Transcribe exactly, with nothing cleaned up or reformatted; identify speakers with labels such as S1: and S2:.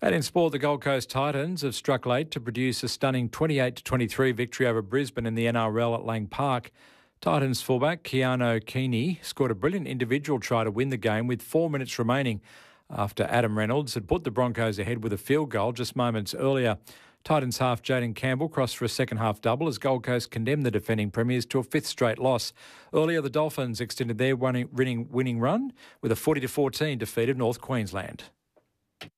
S1: And in sport, the Gold Coast Titans have struck late to produce a stunning twenty-eight to twenty-three victory over Brisbane in the N R L at Lang Park. Titans fullback Keano Keeney scored a brilliant individual try to win the game with four minutes remaining after Adam Reynolds had put the Broncos ahead with a field goal just moments earlier. Titans half Jaden Campbell crossed for a second half double as Gold Coast condemned the defending premiers to a fifth straight loss. Earlier, the Dolphins extended their winning, winning run with a forty to fourteen defeat of North Queensland.